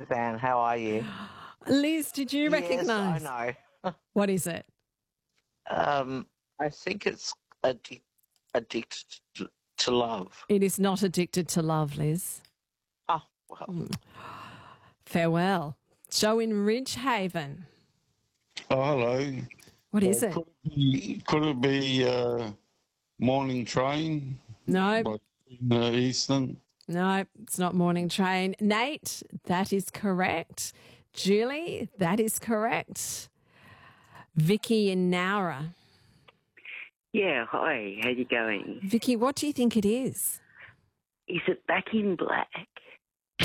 Suzanne. How are you? Liz, did you Yes, I recognise? know. What is it? I think it's addicted to love. It is not addicted to love, Liz. Oh, well. Farewell. Joe in Ridgehaven. Oh, hello. What is it? Could it be morning train? No, By Eastern? no, it's not morning train. Nate, that is correct. Julie, that is correct. Vicky in Nowra. Yeah, hi, how you going? Vicky, what do you think it is? Is it Back in Black?